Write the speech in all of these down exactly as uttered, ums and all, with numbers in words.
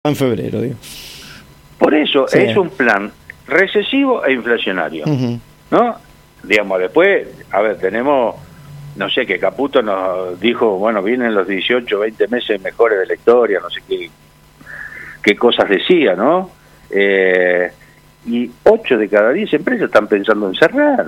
En febrero, digo. Por eso Sí. es un plan recesivo e inflacionario, Uh-huh. ¿no? Digamos, después, a ver, tenemos, no sé, que Caputo nos dijo, bueno, vienen los dieciocho, veinte meses mejores de la historia, no sé qué, qué cosas decía, ¿no? Eh, y ocho de cada diez empresas están pensando en cerrar.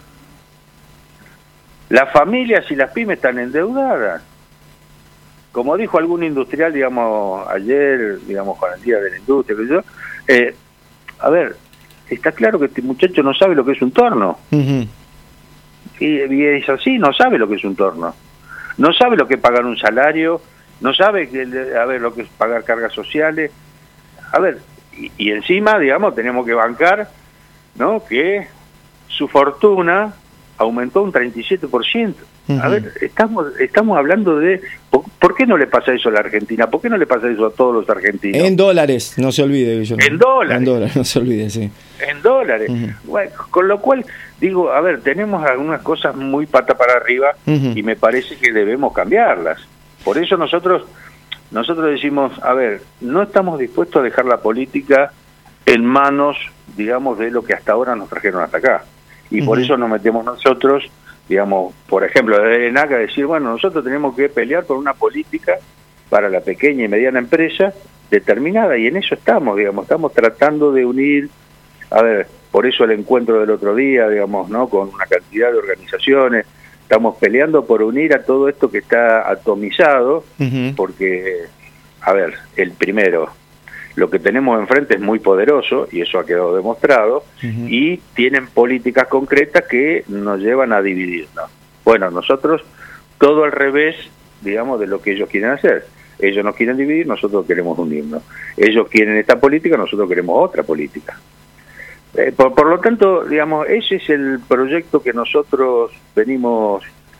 Las familias y las pymes están endeudadas. Como dijo algún industrial, digamos, ayer, digamos, con el Día de la Industria, que yo, eh, a ver, está claro que este muchacho no sabe lo que es un torno. Uh-huh. Y, y es así, no sabe lo que es un torno. No sabe lo que es pagar un salario, no sabe que, a ver, lo que es pagar cargas sociales. A ver, y, y encima, digamos, tenemos que bancar, ¿no?, que su fortuna aumentó un treinta y siete por ciento. Uh-huh. A ver, estamos estamos hablando de... ¿por, ¿por qué no le pasa eso a la Argentina? ¿Por qué no le pasa eso a todos los argentinos? En dólares, no se olvide. Yo, en dólares. En dólares, no se olvide, sí. En dólares. Uh-huh. Bueno, con lo cual, digo, a ver, tenemos algunas cosas muy pata para arriba, uh-huh, y me parece que debemos cambiarlas. Por eso nosotros, nosotros decimos, a ver, no estamos dispuestos a dejar la política en manos, digamos, de lo que hasta ahora nos trajeron hasta acá. Y uh-huh, por eso nos metemos nosotros, digamos, por ejemplo, desde ENAC a decir, bueno, nosotros tenemos que pelear por una política para la pequeña y mediana empresa determinada, y en eso estamos, digamos, estamos tratando de unir, a ver, por eso el encuentro del otro día, digamos, ¿no?, con una cantidad de organizaciones, estamos peleando por unir a todo esto que está atomizado, uh-huh, porque, a ver, el primero, lo que tenemos enfrente es muy poderoso, y eso ha quedado demostrado, uh-huh, y tienen políticas concretas que nos llevan a dividirnos. Bueno, nosotros, todo al revés, digamos, de lo que ellos quieren hacer. Ellos nos quieren dividir, nosotros queremos unirnos. Ellos quieren esta política, nosotros queremos otra política. Eh, por, por lo tanto, digamos, ese es el proyecto que nosotros venimos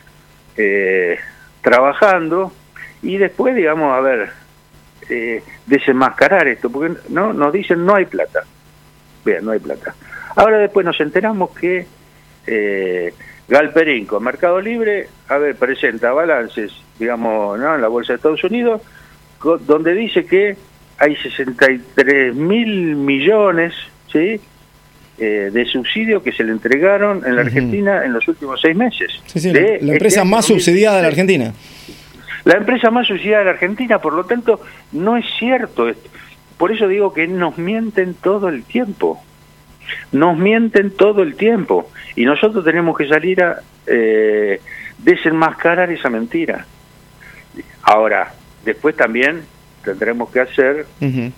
eh, trabajando, y después, digamos, a ver... Eh, desenmascarar esto, porque no nos dicen no hay plata. Bien, no hay plata. Ahora después nos enteramos que eh, Galperín con Mercado Libre, a ver, presenta balances, digamos, ¿no?, en la bolsa de Estados Unidos, co- donde dice que hay sesenta y tres mil millones, ¿sí?, eh, de subsidios que se le entregaron en la Argentina, uh-huh, en los últimos seis meses. Sí, sí, la, la empresa este más subsidiada de la Argentina. La empresa más subsidiada de la Argentina, por lo tanto, no es cierto esto. Por eso digo que nos mienten todo el tiempo. Nos mienten todo el tiempo. Y nosotros tenemos que salir a eh, desenmascarar esa mentira. Ahora, después también tendremos que hacer uh-huh,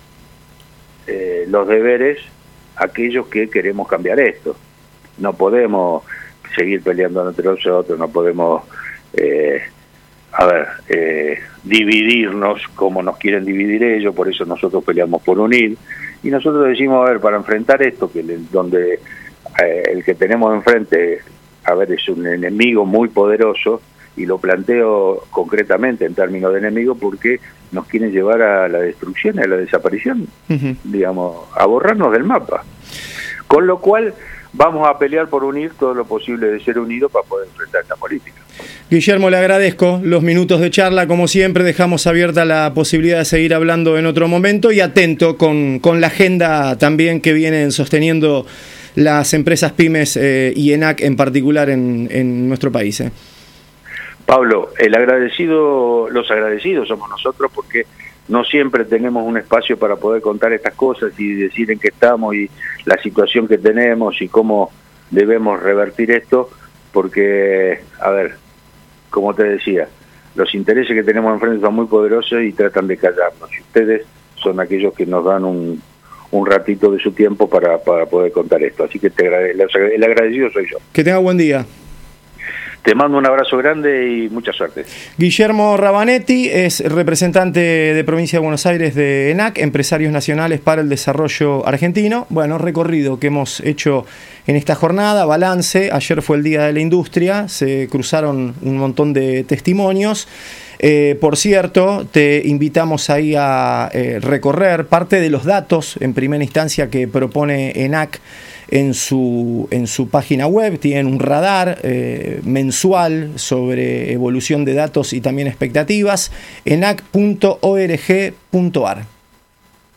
eh, los deberes aquellos que queremos cambiar esto. No podemos seguir peleando entre nosotros, no podemos... Eh, a ver, eh, dividirnos como nos quieren dividir ellos, por eso nosotros peleamos por unir, y nosotros decimos, a ver, para enfrentar esto, que le, donde eh, el que tenemos enfrente, a ver, es un enemigo muy poderoso, y lo planteo concretamente en términos de enemigo, porque nos quieren llevar a la destrucción, a la desaparición, uh-huh, digamos, a borrarnos del mapa. Con lo cual, vamos a pelear por unir todo lo posible de ser unidos para poder enfrentar esta política. Guillermo, le agradezco los minutos de charla, como siempre, dejamos abierta la posibilidad de seguir hablando en otro momento, y atento con, con la agenda también que vienen sosteniendo las empresas pymes eh, y ENAC en particular en, en nuestro país. Eh. Pablo, el agradecido, los agradecidos somos nosotros, porque no siempre tenemos un espacio para poder contar estas cosas y decir en qué estamos y la situación que tenemos y cómo debemos revertir esto, porque, a ver, como te decía, los intereses que tenemos enfrente son muy poderosos y tratan de callarnos. Y ustedes son aquellos que nos dan un, un ratito de su tiempo para, para poder contar esto. Así que te agrade- el agradecido soy yo. Que tenga buen día. Te mando un abrazo grande y mucha suerte. Guillermo Rabanetti es representante de Provincia de Buenos Aires de ENAC, Empresarios Nacionales para el Desarrollo Argentino. Bueno, recorrido que hemos hecho en esta jornada, balance. Ayer fue el Día de la Industria, se cruzaron un montón de testimonios. Eh, por cierto, te invitamos ahí a eh, recorrer parte de los datos en primera instancia que propone ENAC en su, en su página web. Tienen un radar eh, mensual sobre evolución de datos y también expectativas, enac punto org punto ar.